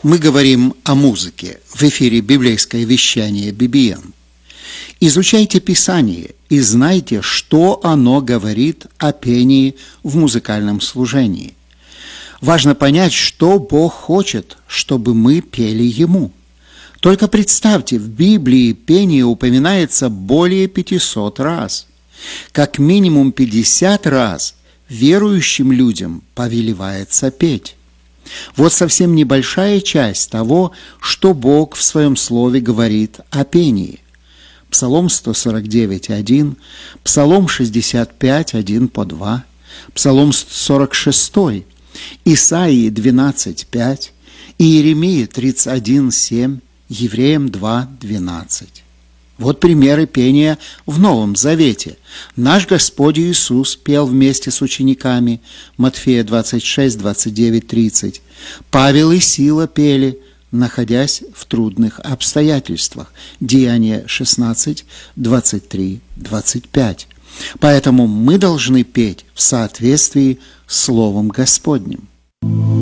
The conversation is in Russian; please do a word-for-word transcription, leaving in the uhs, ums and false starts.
Мы говорим о музыке. В эфире библейское вещание би би эм. Изучайте Писание и знайте, что оно говорит о пении в музыкальном служении. Важно понять, что Бог хочет, чтобы мы пели Ему. Только представьте, в Библии пение упоминается более пятисот раз. Как минимум пятьдесят раз верующим людям повелевается петь. Вот совсем небольшая часть того, что Бог в Своем Слове говорит о пении. Псалом сто сорок девять, один, Псалом шестьдесят пять, один по два, Псалом сорок шесть, Исаии двенадцать, пять, Иеремии тридцать один, семь, Евреям два, двенадцать. Вот примеры пения в Новом Завете. Наш Господь Иисус пел вместе с учениками, Матфея двадцать шесть, двадцать девять, тридцать. Павел и Сила пели, находясь в трудных обстоятельствах, Деяния шестнадцать, двадцать три, двадцать пять. Поэтому мы должны петь в соответствии с Словом Господним.